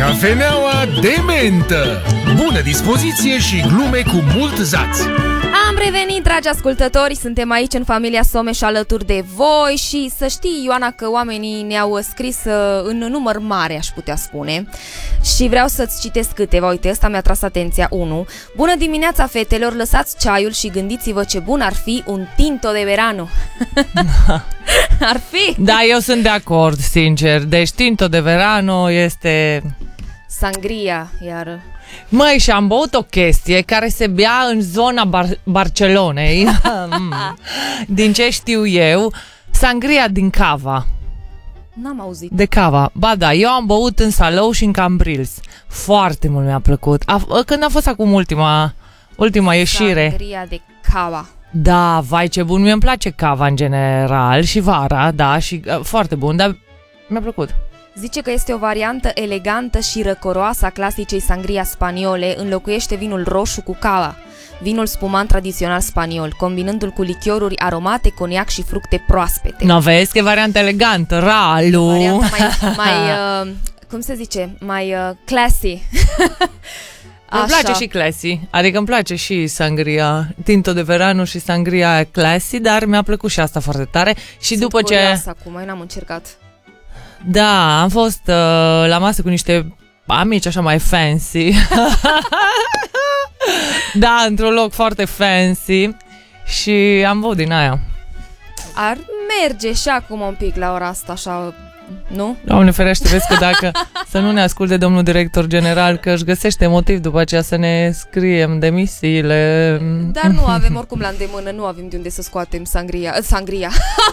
Cafeneaua de mentă. Bună dispoziție și glume cu mult zaț. Am revenit, dragi ascultători, suntem aici în familia Someș alături de voi și să știi, Ioana, că oamenii ne-au scris în număr mare, aș putea spune, și vreau să-ți citesc câteva. Uite, ăsta mi-a tras atenția. 1. Bună dimineața, fetelor, lăsați ceaiul și gândiți-vă ce bun ar fi un tinto de verano. Ar fi? Da, eu sunt de acord, sincer. Deci tinto de verano este... Sangria, iar... Măi, și am băut o chestie care se bea în zona Barcelonei. Din ce știu eu, sangria din cava. N-am auzit. De cava. Ba da, eu am băut în Salou și în Cambrils. Foarte mult mi-a plăcut. Când a fost acum ultima ieșire. Sangria de cava. Da, vai ce bun. Mie-mi place cava în general și vara, da, și foarte bun, dar mi-a plăcut. Zice că este o variantă elegantă și răcoroasă a clasicei sangria spaniole, înlocuiește vinul roșu cu cava, vinul spumant tradițional spaniol, combinându-l cu lichioruri aromate, coniac și fructe proaspete. Nu vezi că e variantă elegantă, ralu. Varianta mai cum se zice, mai classy. Îmi place și classy, adică îmi place și sangria tinto de verano și sangria classy, dar mi-a plăcut și asta foarte tare. Și Sunt după ce... acum, mai n-am încercat. Da, am fost la masă cu niște amici așa mai fancy. Da, într-un loc foarte fancy și am băut din aia. Ar merge și acum un pic la ora asta, așa, nu? Doamne ferește, vezi că dacă să nu ne asculte domnul director general, că își găsește motiv după aceea să ne scriem demisiile. Dar nu avem oricum la îndemână, nu avem de unde să scoatem sangria.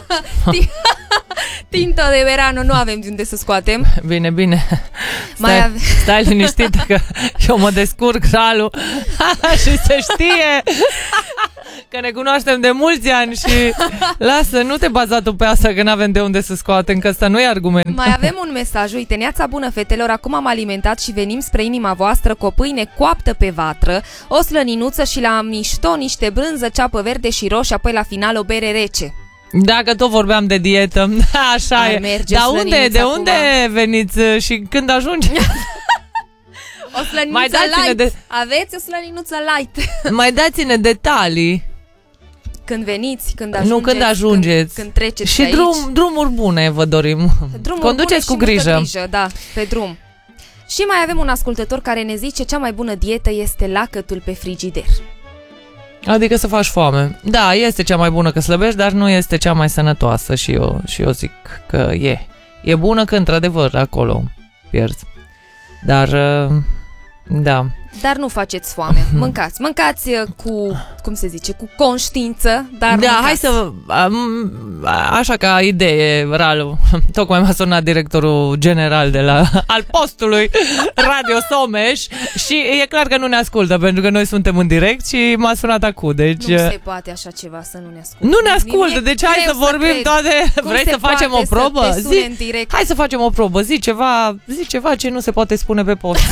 Tinto de verano nu avem de unde să scoatem. Bine. Stai liniștită că eu mă descurc, Ralu. Și se știe că ne cunoaștem de mulți ani și lasă, nu te baza tu pe asta că n-avem de unde să scoatem, că ăsta nu e argument. Mai avem un mesaj, uite, neața bună, fetelor, acum am alimentat și venim spre inima voastră cu o pâine coaptă pe vatră, o slăninuță și la mișto niște brânză, ceapă verde și roșie, apoi la final o bere rece. Dacă tot vorbeam de dietă, așa ar e. Dar unde veniți și când ajungi? O slăninuță light. Aveți o slăninuță light. Mai dați-ne detalii. Când veniți, când ajungeți. Nu, când ajungeți. Când treceți și aici. drumuri bune vă dorim. Conduceți cu grijă. Da, pe drum. Și mai avem un ascultător care ne zice: cea mai bună dietă este lacătul pe frigider. Adică să faci foame. Da, este cea mai bună că slăbești, dar nu este cea mai sănătoasă și eu zic că e. E bună că într-adevăr acolo pierzi. Dar, da. Dar nu faceți foame. Mâncați cu, cum se zice, cu conștiință, dar da, mâncați. Hai să, așa ca idee, Ralu, tocmai m-a sunat directorul general al postului Radio Someș și e clar că nu ne ascultă, pentru că noi suntem în direct și m-a sunat acum, deci... Nu se poate așa ceva să nu ne asculte. Nu ne ascultă, deci hai să vorbim toate... Vrei să facem o probă? Hai să facem o probă, zi ceva ce nu se poate spune pe post.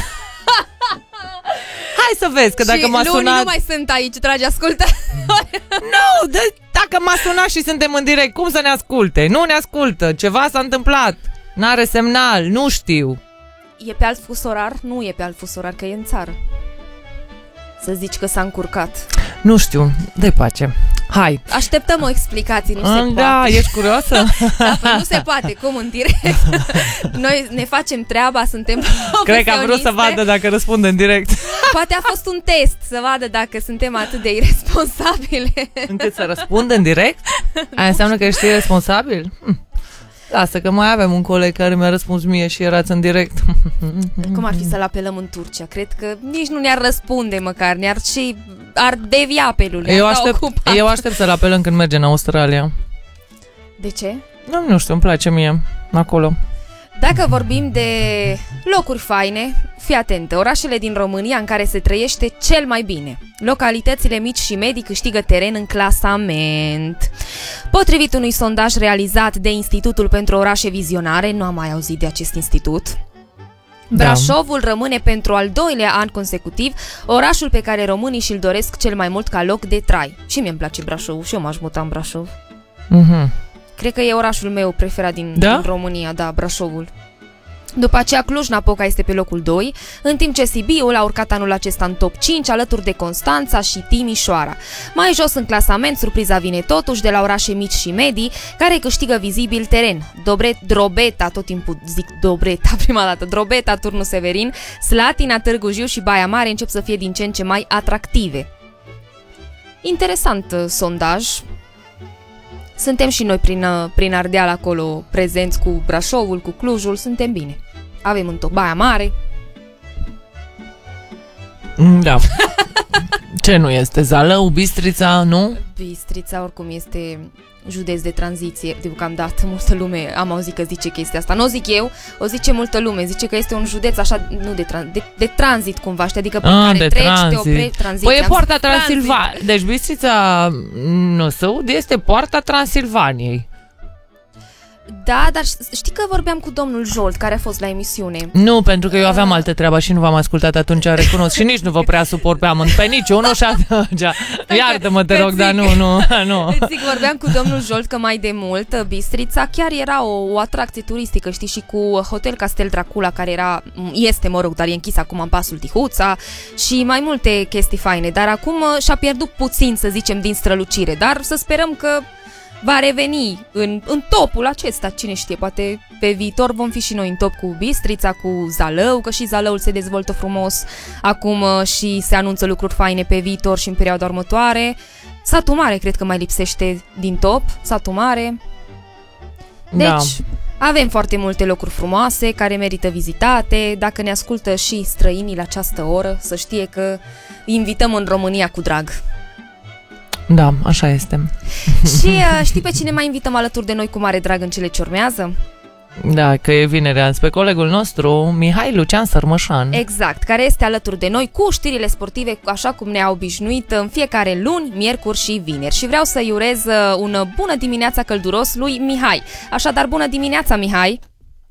Hai să vezi că dacă m-a sunat... nu mai sunt aici, dragi ascultători. Nu, dacă m-a sunat și suntem în direct, cum să ne asculte? Nu ne ascultă, ceva s-a întâmplat. N-are semnal, nu știu. E pe alt fus orar? Nu e pe alt fus orar, că e în țară. Să zici că s-a încurcat. Nu știu, dă-i pace. Hai. Așteptăm o explicație, nu se poate. Da, ești curioasă? Da, păi nu se poate, cum în direct. Noi ne facem treaba, suntem profesioniste. Cred că a vrut să vadă dacă răspunde în direct. Poate a fost un test, să vadă dacă suntem atât de irresponsabile. Încât să răspundă în direct? Aia înseamnă că ești irresponsabil? Lasă că mai avem un coleg care mi-a răspuns mie și erați în direct. Cum ar fi să-l apelăm în Turcia? Cred că nici nu ne-ar răspunde măcar, ar devia apelul. Eu aștept să-l apelăm când merge în Australia. De ce? Nu știu, îmi place mie acolo. Dacă vorbim de locuri faine, fii atentă, orașele din România în care se trăiește cel mai bine. Localitățile mici și medii câștigă teren în clasament. Potrivit unui sondaj realizat de Institutul pentru Orașe Vizionare, nu am mai auzit de acest institut, Brașovul rămâne pentru al doilea an consecutiv orașul pe care românii și-l doresc cel mai mult ca loc de trai. Și mie îmi place Brașovul și eu m-aș muta în Brașov. Cred că e orașul meu preferat din România, da, Brașovul. După aceea Cluj-Napoca este pe locul 2, în timp ce Sibiul a urcat anul acesta în top 5 alături de Constanța și Timișoara. Mai jos în clasament, surpriza vine totuși de la orașe mici și medii, care câștigă vizibil teren. Drobeta, tot timpul zic Dobreta prima dată, Drobeta, Turnul Severin, Slatina, Târgu Jiu și Baia Mare încep să fie din ce în ce mai atractive. Interesant sondaj. Suntem și noi prin Ardeal acolo prezenți cu Brașovul, cu Clujul, suntem bine. Avem în top Baia Mare. Da. Ce nu este? Zalău, Bistrița, nu? Bistrița oricum este județ de tranziție. Deocamdată multă lume am auzit că zice chestia asta. Nu o zic eu, o zice multă lume. Zice că este un județ așa, nu de tranzit cumva, știi? Adică pe care treci, te oprești, tranzit. Păi e poarta Transilvaniei. Deci Bistrița, nu Săud, este poarta Transilvaniei. Da, dar știi că vorbeam cu domnul Jolt, care a fost la emisiune. Nu, pentru că eu aveam altă treabă și nu v-am ascultat atunci, recunosc. Și nici nu vă prea suport pe amând, pe niciunul și atunci. Iartă-mă, te rog, dar nu. Îți zic, vorbeam cu domnul Jolt că mai de mult Bistrița chiar era o atracție turistică, știi, și cu Hotel Castel Dracula, care este, dar e închis acum în pasul Tihuța și mai multe chestii faine, dar acum și-a pierdut puțin, să zicem, din strălucire, dar să sperăm că va reveni în topul acesta, cine știe, poate pe viitor vom fi și noi în top cu Bistrița, cu Zalău, că și Zalăul se dezvoltă frumos acum și se anunță lucruri faine pe viitor și în perioada următoare. Satul Mare cred că mai lipsește din top, Satul Mare. Deci, avem foarte multe locuri frumoase care merită vizitate. Dacă ne ascultă și străinii la această oră, să știe că îi invităm în România cu drag. Da, așa este. Și știi pe cine mai invităm alături de noi cu mare drag în cele ce urmează? Da, că e vineri azi, pe colegul nostru, Mihai Lucian Sărmășan. Exact, care este alături de noi cu știrile sportive, așa cum ne-a obișnuit în fiecare luni, miercuri și vineri. Și vreau să-i urez bună dimineața călduros lui Mihai. Așadar, bună dimineața, Mihai!